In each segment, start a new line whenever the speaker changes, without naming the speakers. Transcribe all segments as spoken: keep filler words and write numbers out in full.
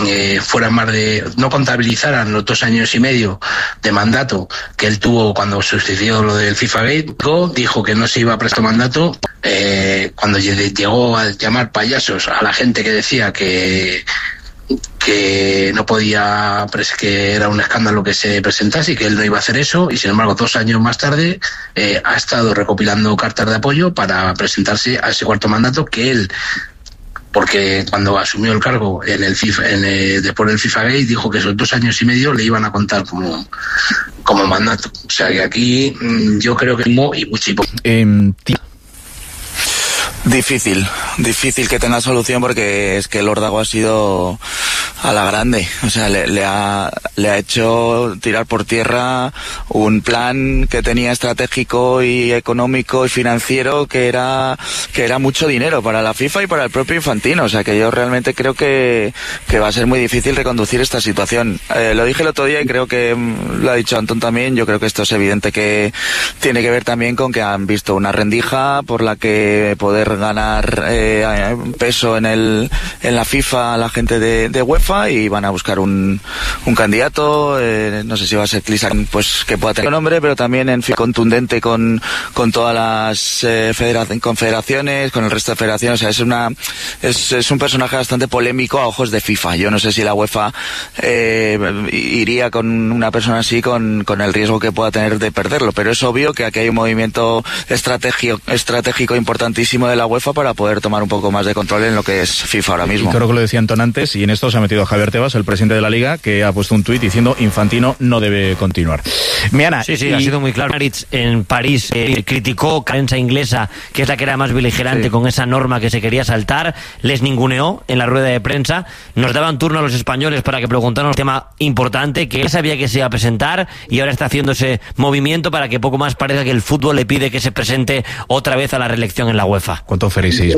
eh, fueran más de, no contabilizaran los dos años y medio de mandato que él tuvo cuando sucedió lo del FIFA Gate, dijo que no se iba a prestar mandato, eh, cuando llegó a llamar payasos a la gente que decía que que no podía, que era un escándalo que se presentase y que él no iba a hacer eso, y sin embargo dos años más tarde eh, ha estado recopilando cartas de apoyo para presentarse a ese cuarto mandato que él, porque cuando asumió el cargo en el FIFA, en el, después del FIFA Gate, dijo que esos dos años y medio le iban a contar como, como mandato. O sea que aquí yo creo que y muchísimo.
Eh,
Difícil, difícil que tenga solución porque es que el órdago ha sido a la grande, o sea, le, le ha le ha hecho tirar por tierra un plan que tenía estratégico y económico y financiero que era que era mucho dinero para la FIFA y para el propio Infantino, o sea, que yo realmente creo que, que va a ser muy difícil reconducir esta situación. Eh, lo dije el otro día y creo que mm, lo ha dicho Antón también, yo creo que esto es evidente que tiene que ver también con que han visto una rendija por la que poder ganar eh, peso en el en la FIFA la gente de, de UEFA, y van a buscar un, un candidato, eh, no sé si va a ser Klisak, pues que pueda tener un nombre, pero también en fin contundente con, con todas las eh, federa- confederaciones, con el resto de federaciones. O sea, es una es, es un personaje bastante polémico a ojos de FIFA. Yo no sé si la UEFA eh, iría con una persona así con, con el riesgo que pueda tener de perderlo, pero es obvio que aquí hay un movimiento estratégico, estratégico importantísimo de la UEFA para poder tomar un poco más de control en lo que es FIFA ahora mismo.
Y creo que lo decía Antón antes, y en esto se ha metido Javier Tebas, el presidente de la Liga, que ha puesto un tuit diciendo Infantino no debe continuar. Miana,
sí, sí,
y...
ha sido muy claro. Aritz en París eh, criticó a la prensa inglesa, que es la que era más beligerante sí. con esa norma que se quería saltar, les ninguneó en la rueda de prensa, nos daban turno a los españoles para que preguntaran un tema importante, que él sabía que se iba a presentar, y ahora está haciendo ese movimiento para que poco más parezca que el fútbol le pide que se presente otra vez a la reelección en la UEFA.
¿Cuánto fericismo?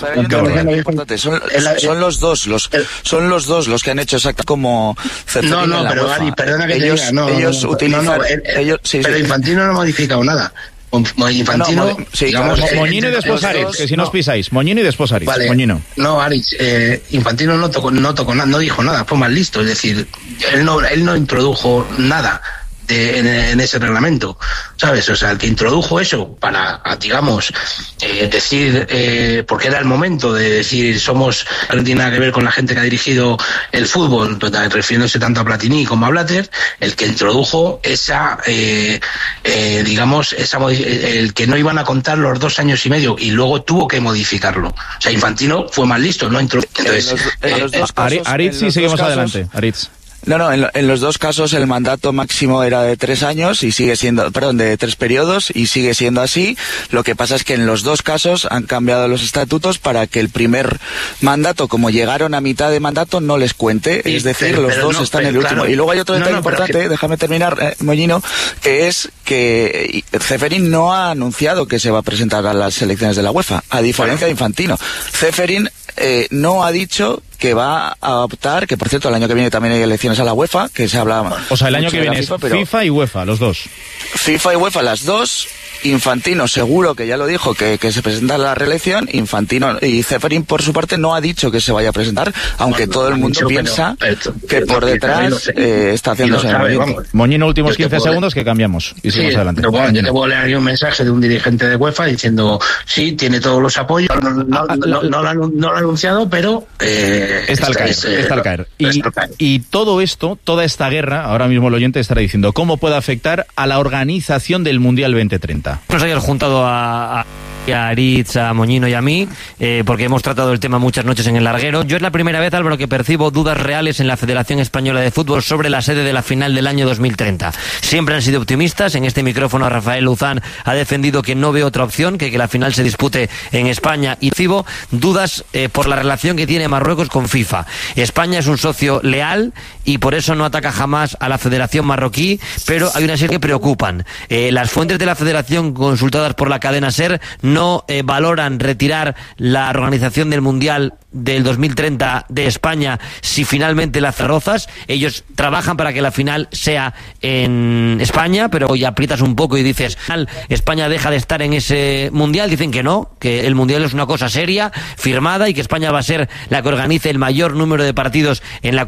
Son, son los dos, los son los dos los que han hecho exactamente como Ceferín
No, no,
en la
pero
UEFA.
Ari, perdona que
ellos,
te diga, no,
ellos
no,
utilizan,
no, no, él,
ellos, sí,
pero
sí.
Infantino no ha modificado nada. Infantino,
no, no, sí,
digamos,
claro.
Moñino y después Aritz, que si no os pisáis, Moñino y después Aritz.
Vale.
Moñino.
No, Aritz, eh, Infantino no tocó, no tocó nada, no dijo nada, fue más listo, es decir, él no, él no introdujo nada de, en, en ese reglamento, ¿sabes? O sea, el que introdujo eso para, digamos, eh, decir, eh, porque era el momento de decir, somos, no tiene nada que ver con la gente que ha dirigido el fútbol, refiriéndose tanto a Platini como a Blatter, el que introdujo esa, eh, eh, digamos, esa el que no iban a contar los dos años y medio, y luego tuvo que modificarlo. O sea, Infantino fue más listo, no introdujo. Entonces,
en los, en los dos casos,
Aritz, sí, seguimos
casos,
adelante, Aritz.
No, no, en, lo, en los dos casos el mandato máximo era de tres años y sigue siendo, perdón, de tres periodos y sigue siendo así. Lo que pasa es que en los dos casos han cambiado los estatutos para que el primer mandato, como llegaron a mitad de mandato, no les cuente. Sí, es decir, pero, los pero dos no, están en el último. Claro. Y luego hay otro detalle no, no, importante, que... déjame terminar, eh, Moñino, que es que Ceferín no ha anunciado que se va a presentar a las elecciones de la UEFA, a diferencia de Infantino. Ceferín eh, no ha dicho que va a optar, que por cierto el año que viene también hay elecciones a la UEFA, que se habla...
O sea, el año que viene FIFA, es FIFA y UEFA, los dos.
FIFA y UEFA, las dos. Infantino seguro que ya lo dijo, que, que se presenta a la reelección. Infantino y Ceferín por su parte no ha dicho que se vaya a presentar, aunque bueno, todo el mundo dicho, piensa pero, pero, que pero, por detrás eh, está haciéndose el movimiento.
Moñino, últimos quince segundos que cambiamos y seguimos sí, adelante.
Pero bueno, yo te puedo leer aquí un mensaje de un dirigente de UEFA diciendo sí, tiene todos los apoyos, no, no, no, no, no, no, lo, no lo ha anunciado, pero eh,
está al caer, es, eh, está al caer. Y, y todo esto, toda esta guerra, ahora mismo el oyente estará diciendo cómo puede afectar a la organización del Mundial veinte treinta.
Nos hayas juntado a, a, a Aritz, a Moñino y a mí, eh, porque hemos tratado el tema muchas noches en el larguero. Yo es la primera vez, Álvaro, que percibo dudas reales en la Federación Española de Fútbol sobre la sede de la final del año dos mil treinta. Siempre han sido optimistas. En este micrófono Rafael Luzán ha defendido que no ve otra opción que que la final se dispute en España, y recibo dudas eh, por la relación que tiene Marruecos con FIFA. España es un socio leal y por eso no ataca jamás a la Federación marroquí, pero hay una serie que preocupan. Eh, las fuentes de la Federación consultadas por la cadena SER no eh, valoran retirar la organización del Mundial del dos mil treinta de España si finalmente la cerrozas. Ellos trabajan para que la final sea en España, pero hoy aprietas un poco y dices España deja de estar en ese Mundial. Dicen que no, que el Mundial es una cosa seria, firmada, y que España va a ser la que organice el mayor número de partidos en la